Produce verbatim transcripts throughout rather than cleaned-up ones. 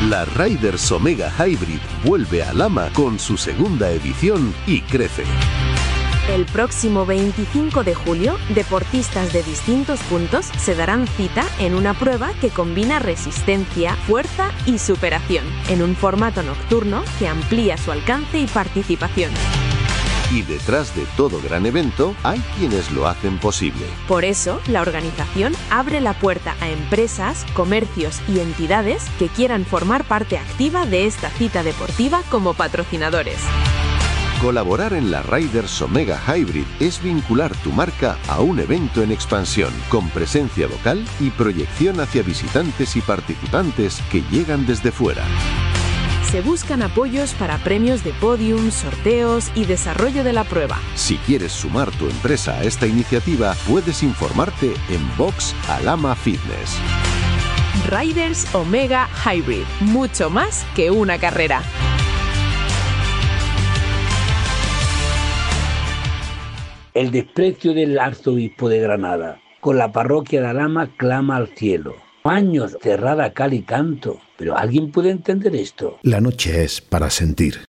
La Riders Omega Hybrid vuelve a Lama con su segunda edición y crece. El próximo veinticinco de julio, deportistas de distintos puntos se darán cita en una prueba que combina resistencia, fuerza y superación, en un formato nocturno que amplía su alcance y participación. Y detrás de todo gran evento hay quienes lo hacen posible. Por eso, la organización abre la puerta a empresas, comercios y entidades que quieran formar parte activa de esta cita deportiva como patrocinadores. Colaborar en la Riders Omega Hybrid es vincular tu marca a un evento en expansión, con presencia local y proyección hacia visitantes y participantes que llegan desde fuera. Se buscan apoyos para premios de podium, sorteos y desarrollo de la prueba. Si quieres sumar tu empresa a esta iniciativa, puedes informarte en Box Alama Fitness. Riders Omega Hybrid, mucho más que una carrera. El desprecio del arzobispo de Granada con la parroquia de Alhama clama al cielo. Años cerrada a cal y canto, pero ¿alguien puede entender esto? La noche es para sentir.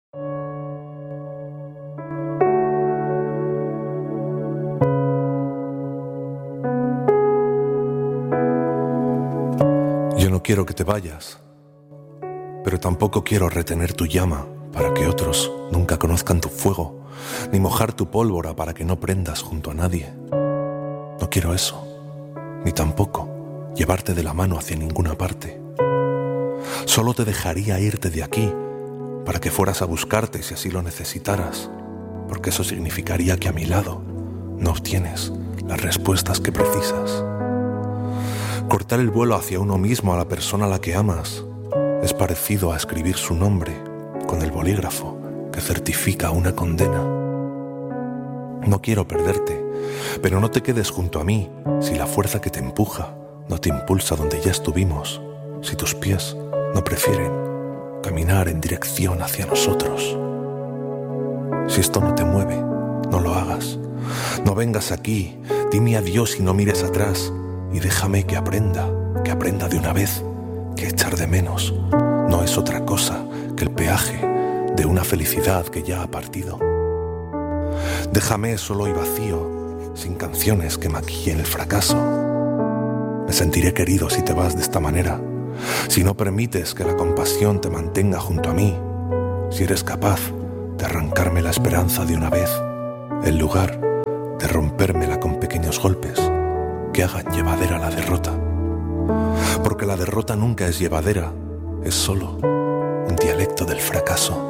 Yo no quiero que te vayas, pero tampoco quiero retener tu llama para que otros nunca conozcan tu fuego, ni mojar tu pólvora para que no prendas junto a nadie. No quiero eso, ni tampoco llevarte de la mano hacia ninguna parte. Solo te dejaría irte de aquí para que fueras a buscarte si así lo necesitaras, porque eso significaría que a mi lado no obtienes las respuestas que precisas. Cortar el vuelo hacia uno mismo a la persona a la que amas es parecido a escribir su nombre con el bolígrafo que certifica una condena. No quiero perderte, pero no te quedes junto a mí si la fuerza que te empuja no te impulsa donde ya estuvimos, si tus pies no prefieren caminar en dirección hacia nosotros. Si esto no te mueve, no lo hagas. No vengas aquí, dime adiós y no mires atrás, y déjame que aprenda, que aprenda de una vez, que echar de menos no es otra cosa que el peaje de una felicidad que ya ha partido. Déjame solo y vacío, sin canciones que maquillen el fracaso. Me sentiré querido si te vas de esta manera, si no permites que la compasión te mantenga junto a mí, si eres capaz de arrancarme la esperanza de una vez, en lugar de rompérmela con pequeños golpes que hagan llevadera la derrota. Porque la derrota nunca es llevadera, es solo un dialecto del fracaso.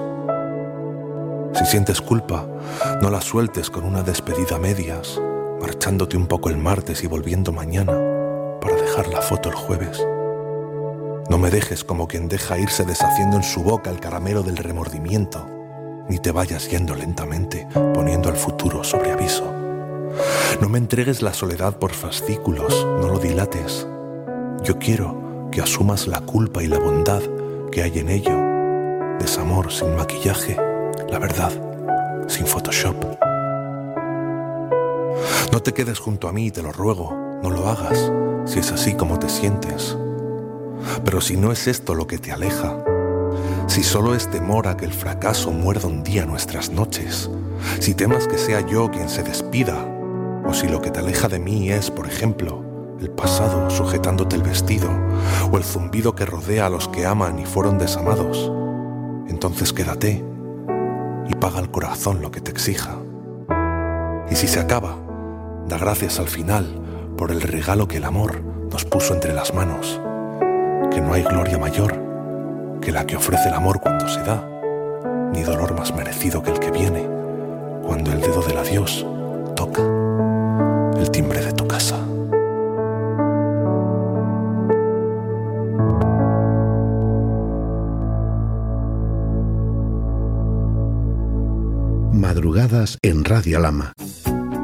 Si sientes culpa, no la sueltes con una despedida a medias, marchándote un poco el martes y volviendo mañana para dejar la foto el jueves. No me dejes como quien deja irse deshaciendo en su boca el caramelo del remordimiento, ni te vayas yendo lentamente poniendo al futuro sobre aviso. No me entregues la soledad por fascículos, no lo dilates. Yo quiero que asumas la culpa y la bondad que hay en ello. Desamor sin maquillaje, la verdad sin Photoshop. No te quedes junto a mí, te lo ruego, no lo hagas, si es así como te sientes. Pero si no es esto lo que te aleja, si solo es temor a que el fracaso muerda un día nuestras noches, si temas que sea yo quien se despida, o si lo que te aleja de mí es, por ejemplo, el pasado sujetándote el vestido, o el zumbido que rodea a los que aman y fueron desamados, entonces quédate y paga al corazón lo que te exija. Y si se acaba, da gracias al final por el regalo que el amor nos puso entre las manos, que no hay gloria mayor que la que ofrece el amor cuando se da, ni dolor más merecido que el que viene cuando el dedo del adiós toca el timbre de tu casa. Madrugadas en Radio Alhama.